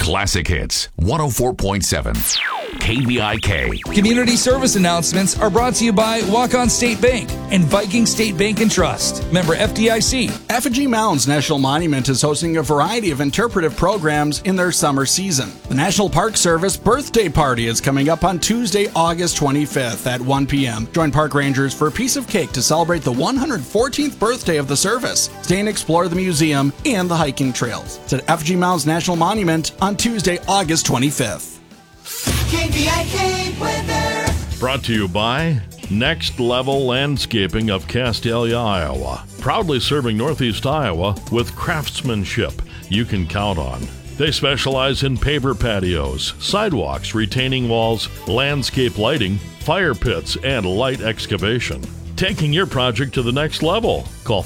Classic Hits 104.7 KVIK. Community service announcements are brought to you by Walk-On State Bank and Viking State Bank and Trust. Member FDIC. Effigy Mounds National Monument is hosting a variety of interpretive programs in their summer season. The National Park Service birthday party is coming up on Tuesday, August 25th at 1 p.m. Join park rangers for a piece of cake to celebrate the 114th birthday of the service. Stay and explore the museum and the hiking trails. It's at Effigy Mounds National Monument on Tuesday, August 25th. KVIK weather. Brought to you by Next Level Landscaping of Castalia, Iowa. Proudly serving Northeast Iowa with craftsmanship you can count on. They specialize in paver patios, sidewalks, retaining walls, landscape lighting, fire pits, and light excavation. Taking your project to the next level. Call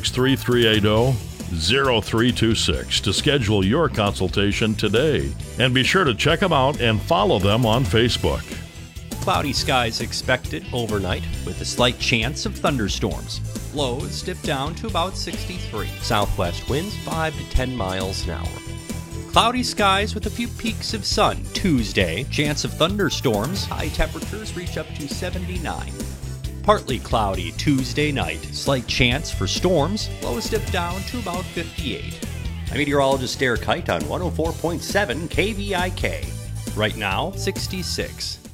563-380-0326 to schedule your consultation today. And be sure to check them out and follow them on Facebook. Cloudy skies expected overnight with a slight chance of thunderstorms. Lows dip down to about 63. Southwest winds 5 to 10 miles an hour. Cloudy skies with a few peaks of sun. Tuesday, chance of thunderstorms. High temperatures reach up to 79. Partly cloudy Tuesday night. Slight chance for storms. Lows dip down to about 58. I'm meteorologist Derek Height on 104.7 KVIK. Right now, 66.